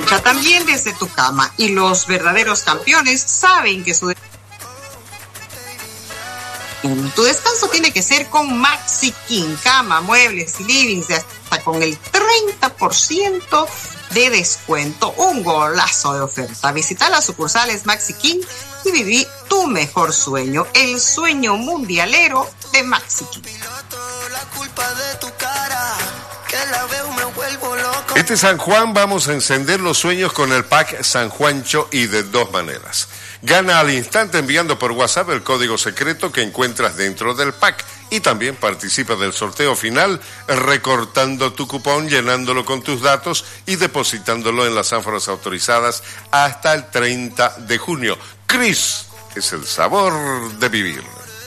escucha también desde tu cama. Y los verdaderos campeones saben que tu descanso tiene que ser con Maxi King, cama, muebles y livings, hasta con el 30% de descuento. Un golazo de oferta. Visita las sucursales Maxi King y viví tu mejor sueño, el sueño mundialero de Maxi King. Este San Juan vamos a encender los sueños con el pack San Juancho y de dos maneras. Gana al instante enviando por WhatsApp el código secreto que encuentras dentro del pack y también participa del sorteo final recortando tu cupón, llenándolo con tus datos y depositándolo en las ánforas autorizadas hasta el 30 de junio. Cris es el sabor de vivir.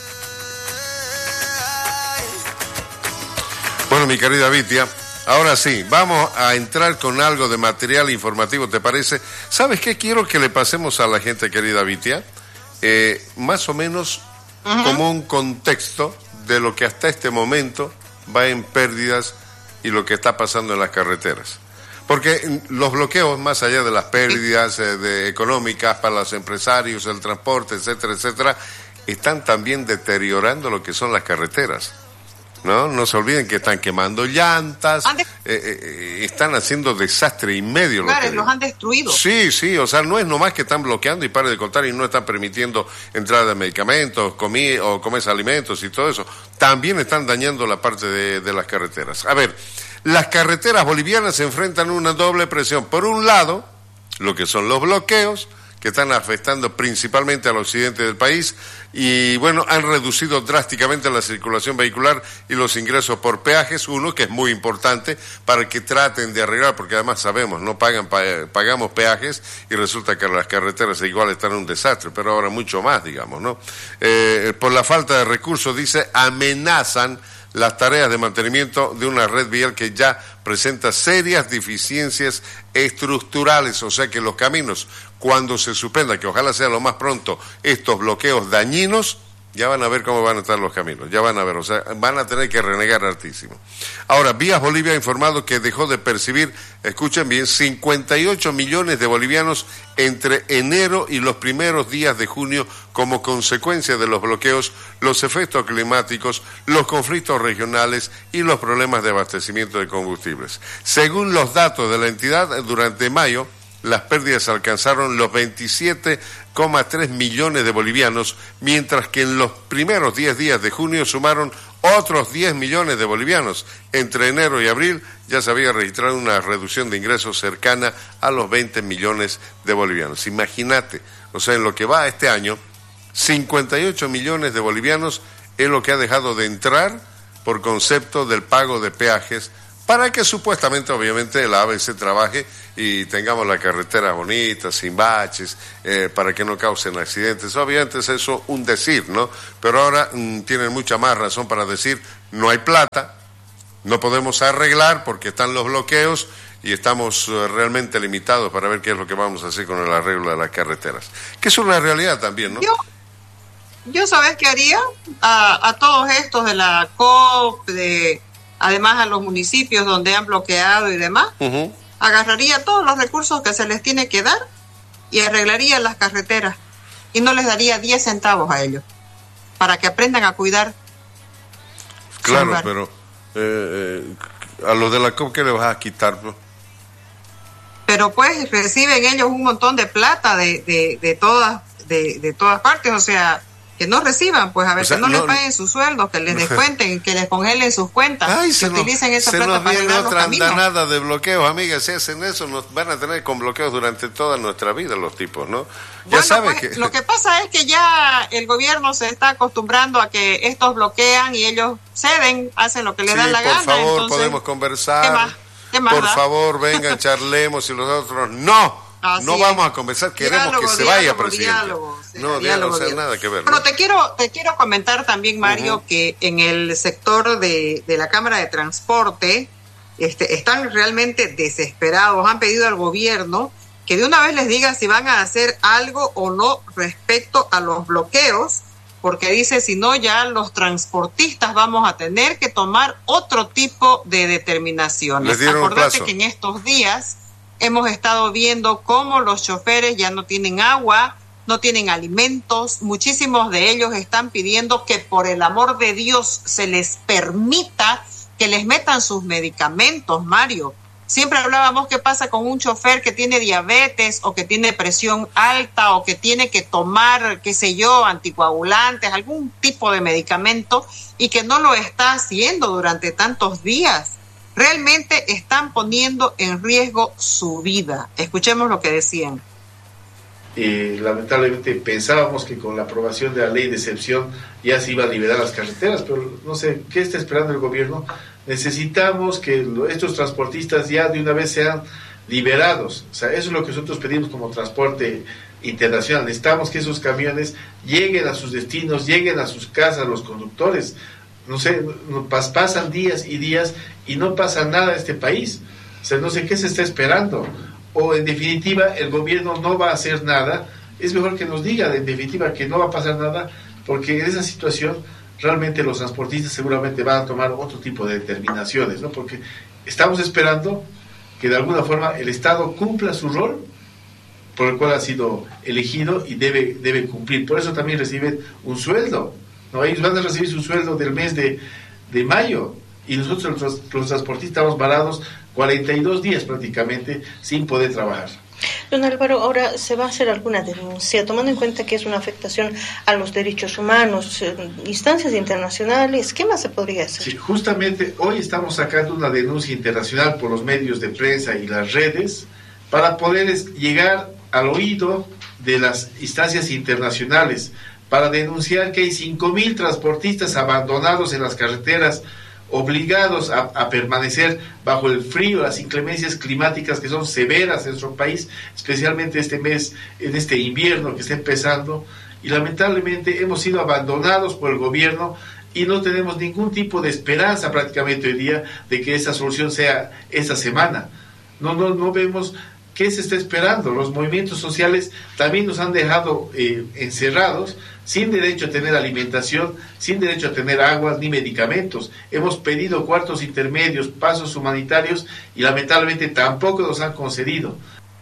Bueno, mi querida Vitia, ahora sí, vamos a entrar con algo de material informativo, ¿te parece? ¿Sabes qué? Quiero que le pasemos a la gente, querida Vitia, más o menos como un contexto de lo que hasta este momento va en pérdidas y lo que está pasando en las carreteras. Porque los bloqueos, más allá de las pérdidas económicas para los empresarios, el transporte, etcétera, etcétera, están también deteriorando lo que son las carreteras. No se olviden que están quemando llantas, están haciendo desastre y medio. Los han destruido. Sí, o sea, no es nomás que están bloqueando y pare de contar y no están permitiendo entrada de medicamentos, comer alimentos y todo eso. También están dañando la parte de las carreteras. A ver, las carreteras bolivianas se enfrentan a una doble presión. Por un lado, lo que son los bloqueos, que están afectando principalmente al occidente del país y, bueno, han reducido drásticamente la circulación vehicular y los ingresos por peajes, uno que es muy importante para que traten de arreglar, porque además sabemos, no pagamos peajes y resulta que las carreteras igual están en un desastre, pero ahora mucho más, digamos, ¿no? Por la falta de recursos, dice, amenazan las tareas de mantenimiento de una red vial que ya presenta serias deficiencias estructurales, o sea que los caminos, cuando se suspenda, que ojalá sea lo más pronto, estos bloqueos dañinos, ya van a ver cómo van a estar los caminos, ya van a ver, o sea, van a tener que renegar hartísimo. Ahora, Vías Bolivia ha informado que dejó de percibir, escuchen bien, 58 millones de bolivianos entre enero y los primeros días de junio como consecuencia de los bloqueos, los efectos climáticos, los conflictos regionales y los problemas de abastecimiento de combustibles. Según los datos de la entidad, durante mayo, las pérdidas alcanzaron los 27,3 millones de bolivianos, mientras que en los primeros 10 días de junio sumaron otros 10 millones de bolivianos. Entre enero y abril ya se había registrado una reducción de ingresos cercana a los 20 millones de bolivianos. Imagínate, o sea, en lo que va este año, 58 millones de bolivianos es lo que ha dejado de entrar por concepto del pago de peajes, para que supuestamente, obviamente, el ABC trabaje y tengamos la carretera bonita, sin baches, para que no causen accidentes. Obviamente es eso un decir, ¿no? Pero ahora tienen mucha más razón para decir, no hay plata, no podemos arreglar porque están los bloqueos y estamos realmente limitados para ver qué es lo que vamos a hacer con el arreglo de las carreteras. Que es una realidad también, ¿no? Yo ¿sabes qué haría? A todos estos de la COP, además a los municipios donde han bloqueado y demás, agarraría todos los recursos que se les tiene que dar y arreglaría las carreteras y no les daría 10 centavos a ellos para que aprendan a cuidar. Claro, pero a los de la COP, ¿qué le vas a quitar? Pero pues reciben ellos un montón de plata de todas partes, o sea, que no reciban, pues a ver, o sea, que no les paguen sus sueldos, que les descuenten, que les congelen sus cuentas, que utilicen esa plata para arreglar los caminos. Se nos viene otra andanada de bloqueos, amigas, si hacen eso nos van a tener con bloqueos durante toda nuestra vida los tipos, ¿no? Ya sabes pues, lo que pasa es que ya el gobierno se está acostumbrando a que estos bloquean y ellos ceden, hacen lo que les dan la gana. Por favor, entonces, podemos conversar. ¿Qué más por favor, vengan, charlemos y los otros no. Así no vamos a conversar, queremos que se vaya, presidente. No, nada que ver. Pero te quiero comentar también, Mario, que en el sector de la Cámara de Transporte están realmente desesperados. Han pedido al gobierno que de una vez les diga si van a hacer algo o no respecto a los bloqueos, porque dice, si no, ya los transportistas vamos a tener que tomar otro tipo de determinaciones. Les dieron Acordate un plazo. que en estos días hemos estado viendo cómo los choferes ya no tienen agua, no tienen alimentos. Muchísimos de ellos están pidiendo que por el amor de Dios se les permita que les metan sus medicamentos, Mario. Siempre hablábamos qué pasa con un chofer que tiene diabetes o que tiene presión alta o que tiene que tomar, qué sé yo, anticoagulantes, algún tipo de medicamento y que no lo está haciendo durante tantos días. Realmente están poniendo en riesgo su vida. Escuchemos lo que decían. Lamentablemente pensábamos que con la aprobación de la ley de excepción ya se iba a liberar las carreteras, pero no sé, ¿qué está esperando el gobierno? Necesitamos que estos transportistas ya de una vez sean liberados. O sea, eso es lo que nosotros pedimos como transporte internacional. Necesitamos que esos camiones lleguen a sus destinos, lleguen a sus casas, los conductores. No sé, pasan días y días y no pasa nada en este país. O sea, no sé qué se está esperando. O en definitiva el gobierno no va a hacer nada. Es mejor que nos diga en definitiva que no va a pasar nada, porque en esa situación realmente los transportistas seguramente van a tomar otro tipo de determinaciones, ¿no? Porque estamos esperando que de alguna forma el Estado cumpla su rol por el cual ha sido elegido y debe cumplir. Por eso también reciben un sueldo, ¿no? Ellos van a recibir su sueldo del mes de mayo y nosotros los transportistas estamos varados 42 días prácticamente sin poder trabajar. Don Álvaro, ahora se va a hacer alguna denuncia, tomando en cuenta que es una afectación a los derechos humanos, instancias internacionales, ¿qué más se podría hacer? Sí, justamente hoy estamos sacando una denuncia internacional por los medios de prensa y las redes para poder llegar al oído de las instancias internacionales, para denunciar que hay 5,000 transportistas abandonados en las carreteras, obligados a permanecer bajo el frío, las inclemencias climáticas que son severas en nuestro país, especialmente este mes, en este invierno que está empezando, y lamentablemente hemos sido abandonados por el gobierno y no tenemos ningún tipo de esperanza prácticamente hoy día de que esa solución sea esta semana. No vemos qué se está esperando. Los movimientos sociales también nos han dejado encerrados, sin derecho a tener alimentación, sin derecho a tener agua ni medicamentos. Hemos pedido cuartos intermedios, pasos humanitarios y lamentablemente tampoco nos han concedido.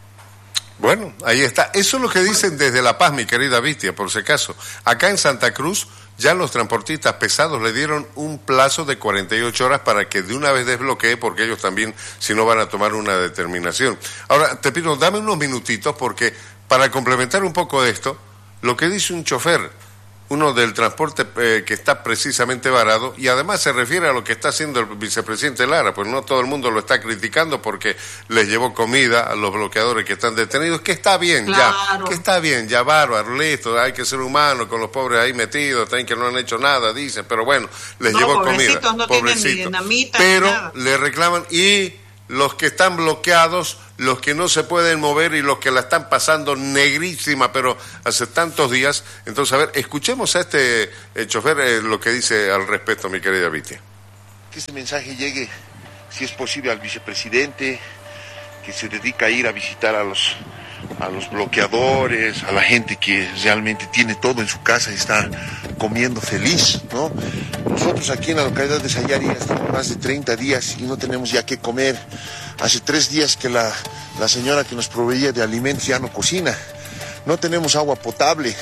Bueno, ahí está. Eso es lo que dicen desde La Paz, mi querida Vistia, por si acaso. Acá en Santa Cruz ya los transportistas pesados le dieron un plazo de 48 horas para que de una vez desbloquee, porque ellos también, si no, van a tomar una determinación. Ahora, te pido, dame unos minutitos, porque para complementar un poco de esto, lo que dice un chofer, uno del transporte que está precisamente varado, y además se refiere a lo que está haciendo el vicepresidente Lara, pues no todo el mundo lo está criticando porque les llevó comida a los bloqueadores que están detenidos, que está bien, claro. Que está bien, ya bárbaro, listo, hay que ser humano con los pobres ahí metidos, también que no han hecho nada, dicen, pero bueno, les llevó comida, no tienen ni dinamita, pero ni nada. Le reclaman, y los que están bloqueados, los que no se pueden mover y los que la están pasando negrísima, pero hace tantos días. Entonces, a ver, escuchemos a este chofer lo que dice al respecto, mi querida Vitia. Que este mensaje llegue, si es posible, al vicepresidente, que se dedica a ir a visitar a los bloqueadores, a la gente que realmente tiene todo en su casa y está comiendo feliz, ¿no? Nosotros aquí en la localidad de Sayari ya estamos más de 30 días y no tenemos ya qué comer. Hace 3 días que la señora que nos proveía de alimentos ya no cocina. No tenemos agua potable,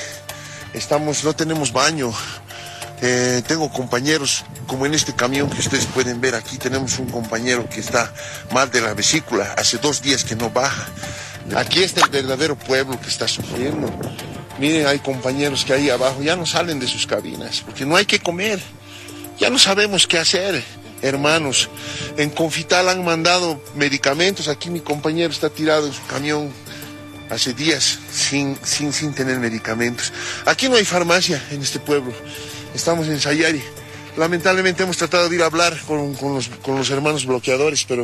no tenemos baño. Tengo compañeros, como en este camión que ustedes pueden ver aquí, tenemos un compañero que está mal de la vesícula, hace 2 días que no baja. Aquí está el verdadero pueblo que está sufriendo. Miren, hay compañeros que ahí abajo ya no salen de sus cabinas, porque no hay que comer. Ya no sabemos qué hacer, hermanos. En Confital han mandado medicamentos, aquí mi compañero está tirado en su camión hace días sin tener medicamentos. Aquí no hay farmacia en este pueblo. Estamos en Sayari. Lamentablemente hemos tratado de ir a hablar con los hermanos bloqueadores, pero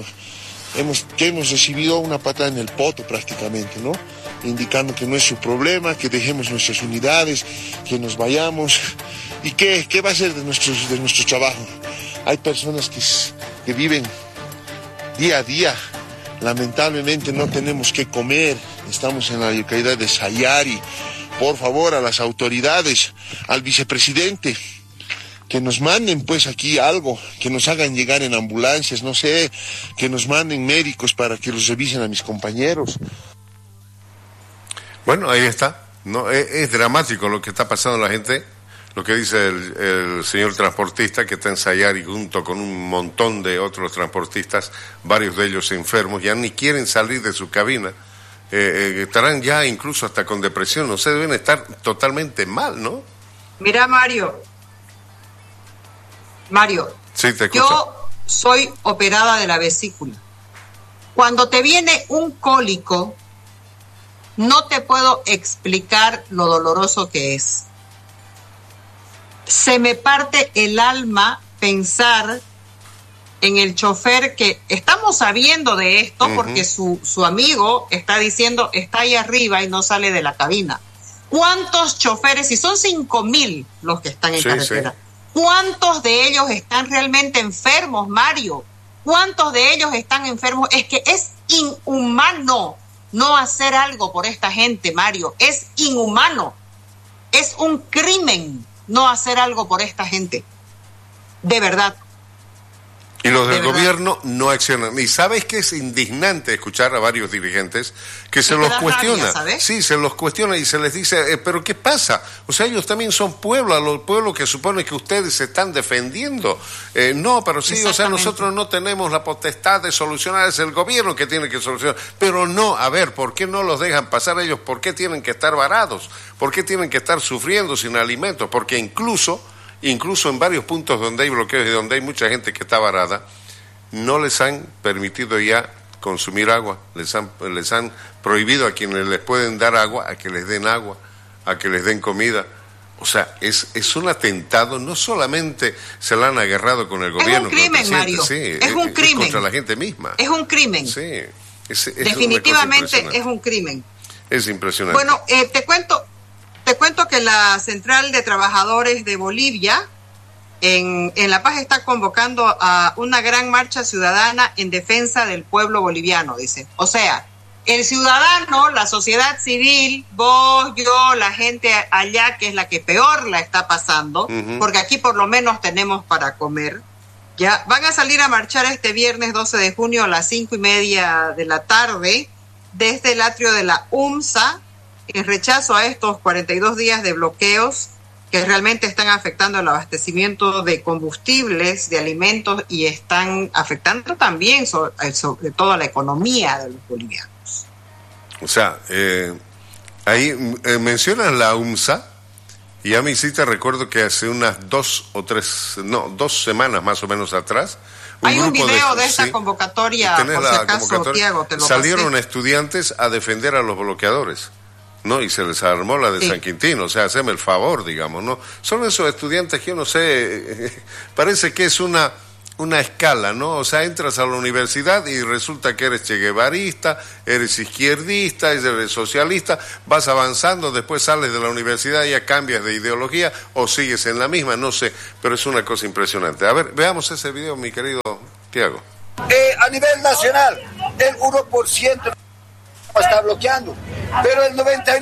hemos recibido una patada en el poto prácticamente, ¿no? Indicando que no es su problema, que dejemos nuestras unidades, que nos vayamos. ¿Y qué va a ser de nuestro trabajo? Hay personas que viven día a día. Lamentablemente no tenemos qué comer. Estamos en la localidad de Sayari. Por favor, a las autoridades, al vicepresidente, que nos manden pues aquí algo, que nos hagan llegar en ambulancias, no sé, que nos manden médicos para que los revisen a mis compañeros. Bueno, ahí está. No, es dramático lo que está pasando a la gente, lo que dice el señor transportista que está en Sayari junto con un montón de otros transportistas, varios de ellos enfermos, ya ni quieren salir de su cabina, estarán ya incluso hasta con depresión, no sé, deben estar totalmente mal, ¿no? Mira, Mario, sí, te escucho. Yo soy operada de la vesícula. Cuando te viene un cólico, no te puedo explicar lo doloroso que es. Se me parte el alma pensar en el chofer que estamos sabiendo de esto porque su amigo está diciendo está ahí arriba y no sale de la cabina. ¿Cuántos choferes? Y son 5,000 los que están en carretera. Sí. ¿Cuántos de ellos están realmente enfermos, Mario? ¿Cuántos de ellos están enfermos? Es que es inhumano no hacer algo por esta gente, Mario. Es inhumano. Es un crimen no hacer algo por esta gente. De verdad. Y los del gobierno no accionan. Y sabes que es indignante escuchar a varios dirigentes que se los cuestiona. Rabia, sí, se los cuestiona y se les dice, pero ¿qué pasa? O sea, ellos también son pueblo, los pueblos que supone que ustedes se están defendiendo. No, pero sí, o sea, nosotros no tenemos la potestad de solucionar, es el gobierno que tiene que solucionar. Pero no, a ver, ¿por qué no los dejan pasar ellos? ¿Por qué tienen que estar varados? ¿Por qué tienen que estar sufriendo sin alimentos? Porque incluso en varios puntos donde hay bloqueos y donde hay mucha gente que está varada, no les han permitido ya consumir agua, les han prohibido a quienes les pueden dar agua, a que les den agua, a que les den comida. O sea, es un atentado, no solamente se la han agarrado con el gobierno. Es un crimen, Mario, sí, es un crimen. Contra la gente misma. Es un crimen. Sí, definitivamente es un crimen. Es impresionante. Bueno, te cuento que la Central de Trabajadores de Bolivia en La Paz está convocando a una gran marcha ciudadana en defensa del pueblo boliviano, dice. O sea, el ciudadano, la sociedad civil, vos, yo, la gente allá, que es la que peor la está pasando, porque aquí por lo menos tenemos para comer, ya van a salir a marchar este viernes 12 de junio a las 5:30 de la tarde desde el atrio de la UMSA, en rechazo a estos 42 días de bloqueos que realmente están afectando el abastecimiento de combustibles, de alimentos, y están afectando también sobre todo la economía de los bolivianos. O sea, ahí mencionas la UMSA, y a mí sí te recuerdo que hace unas 2 semanas más o menos atrás, hay un video de esta convocatoria, por si acaso, Tiago, te lo salieron pasé. Estudiantes a defender a los bloqueadores, ¿no? Y se les armó la de San Quintín, o sea, haceme el favor, digamos, ¿no? Son esos estudiantes que yo no sé, parece que es una escala, ¿no? O sea, entras a la universidad y resulta que eres cheguevarista, eres izquierdista, eres socialista, vas avanzando, después sales de la universidad y ya cambias de ideología o sigues en la misma, no sé, pero es una cosa impresionante. A ver, veamos ese video, mi querido Tiago. A nivel nacional, el 1% está bloqueando, pero el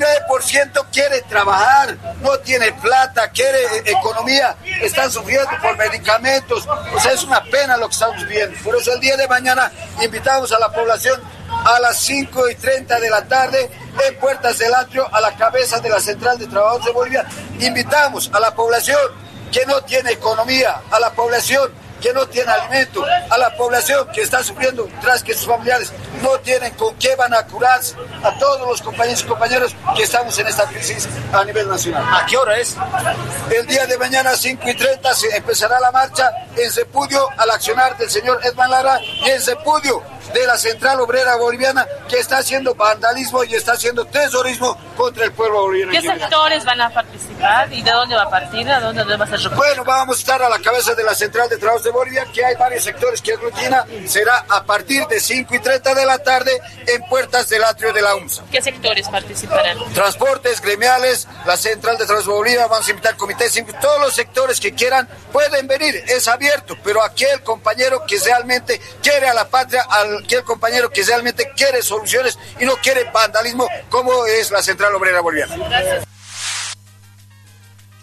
99% quiere trabajar, no tiene plata, quiere economía, están sufriendo por medicamentos. O sea, es una pena lo que estamos viendo. Por eso el día de mañana invitamos a la población a las 5:30 de la tarde en Puertas del Atrio, a la cabeza de la Central de Trabajadores de Bolivia. Invitamos a la población que no tiene economía, a la población que no tiene alimento, a la población que está sufriendo tras que sus familiares no tienen con qué van a curarse, a todos los compañeros y compañeras que estamos en esta crisis a nivel nacional. ¿A qué hora es? El día de mañana a 5:30 se empezará la marcha en repudio al accionar del señor Edman Lara y en repudio de la Central Obrera Boliviana, que está haciendo vandalismo y está haciendo terrorismo contra el pueblo boliviano. ¿Qué sectores van a participar y de dónde va a partir? ¿A dónde va a ser recorrido? Bueno, vamos a estar a la cabeza de la Central de Trabajadores de Bolivia, que hay varios sectores que aglutina. Será a partir de 5:30 de la tarde en Puertas del Atrio de la UMSA. ¿Qué sectores participarán? Transportes, gremiales, la Central de Trabajadores de Bolivia, vamos a invitar comités, todos los sectores que quieran pueden venir, es abierto, pero aquel compañero que realmente quiere a la patria, aquel compañero que realmente quiere soluciones y no quiere vandalismo, como es la Central Obrera Boliviana. Gracias.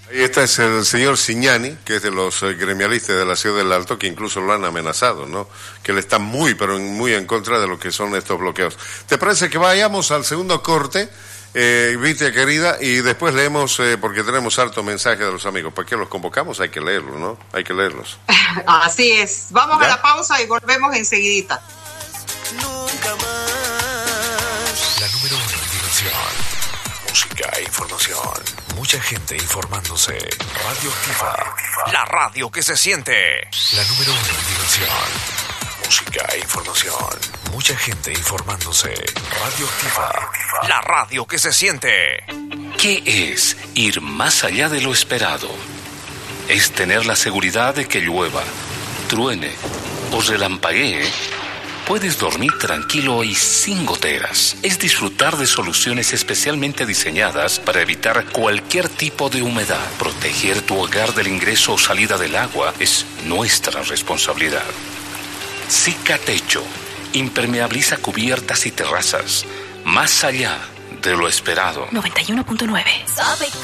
Ahí está es el señor Signani, que es de los gremialistas de la Ciudad del Alto, que incluso lo han amenazado, ¿no? Que él está muy, pero muy en contra de lo que son estos bloqueos. ¿Te parece que vayamos al segundo corte, Vitia querida, y después leemos, porque tenemos harto mensaje de los amigos? ¿Para qué los convocamos? Hay que leerlos, ¿no? Hay que leerlos. Así es. Vamos ¿Ya? a la pausa y volvemos enseguidita. Nunca más. La número 1 en diversión, música e información. Mucha gente informándose. Radio Activa, la radio que se siente. La número 1 en diversión, música e información. Mucha gente informándose. Radio Activa, la radio que se siente. ¿Qué es ir más allá de lo esperado? Es tener la seguridad de que llueva, truene o relampaguee. Puedes dormir tranquilo y sin goteras. Es disfrutar de soluciones especialmente diseñadas para evitar cualquier tipo de humedad. Proteger tu hogar del ingreso o salida del agua es nuestra responsabilidad. Cicatecho impermeabiliza cubiertas y terrazas, más allá de lo esperado. 91.9.